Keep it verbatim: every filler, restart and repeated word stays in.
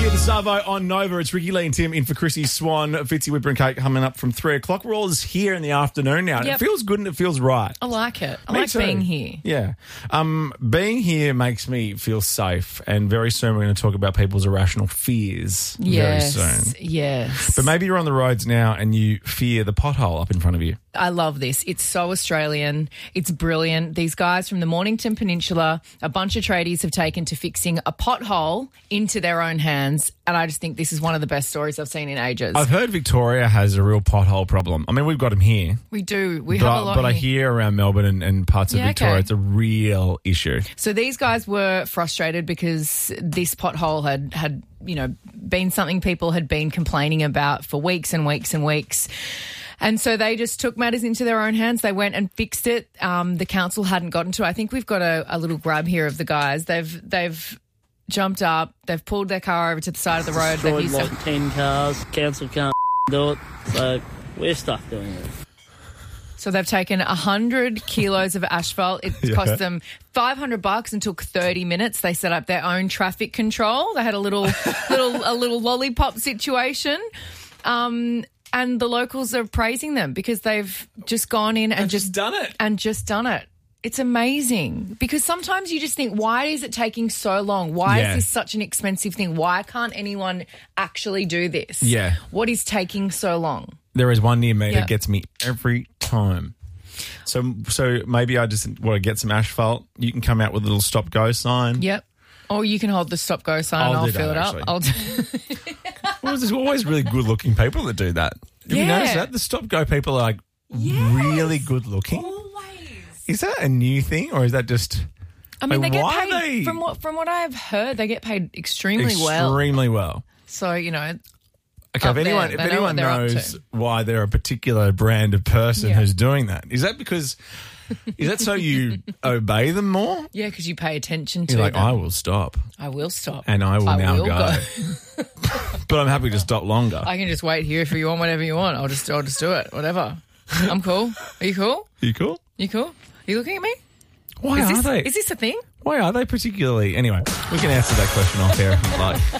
here, the Savo on Nova. It's Ricky Lee and Tim in for Chrissy Swan. Fitzy Whipper and Cake coming up from three o'clock. We're all here in the afternoon now. Yep. It feels good and it feels right. I like it. I Me like too. being here. Yeah. Um, being here makes me feel safe, and very soon we're going to talk about people's irrational fears Yes. very soon. Yes. But maybe you're on the roads now and you fear the pothole up in front of you. I love this. It's so Australian. It's brilliant. These guys from the Mornington Peninsula, a bunch of tradies have taken to fixing a pothole into their own hands. And I just think this is one of the best stories I've seen in ages. I've heard Victoria has a real pothole problem. I mean, we've got them here. we do. We But, have a lot but I here. hear around Melbourne and, and parts of Yeah, Victoria, okay. it's a real issue. So these guys were frustrated because this pothole had, had, you know, been something people had been complaining about for weeks and weeks and weeks. And so they just took matters into their own hands. They went and fixed it. Um, the council hadn't gotten to it. I think we've got a, a little grab here of the guys. They've they've jumped up. They've pulled their car over to the side of the road. They've Destroyed used like ten cars. Council can't do it, so we're stuck doing it. So they've taken one hundred kilos of asphalt. It Yeah. cost them five hundred bucks and took thirty minutes. They set up their own traffic control. They had a little little a little lollipop situation. Um, and the locals are praising them because they've just gone in and just, just done it. And just done it. It's amazing because sometimes you just think, why is it taking so long? Why Yeah. is this such an expensive thing? Why can't anyone actually do this? Yeah. What is taking so long? There is one near me Yeah. that gets me every time. So so maybe I just want to get some asphalt. You can come out with a little stop-go sign. Yep. Or you can hold the stop go sign I'll and I'll do fill that, it actually. up. I'll do- Well, there's always really good-looking people that do that. Have you Yeah. noticed that? The stop-go people are like really good-looking. Always. Is that a new thing or is that just I mean, Like, they get why are paid they- from what from what I've heard. They get paid extremely well. extremely well? So you know, Okay, Up if anyone, there. if They know anyone what they're up knows to. why they're a particular brand of person Yeah. who's doing that, is that because, is that so you obey them more? yeah, because you pay attention to You're like, them. I will stop I will stop, and I will I now will go. go. But I'm happy to stop longer. I can just wait here if you want whatever you want. I'll just I'll just do it. Whatever. I'm cool. Are you cool? you cool? You cool? Are you looking at me? Why Is are this they? is this a thing? Why are they particularly? Anyway, we can answer that question off air if you'd like.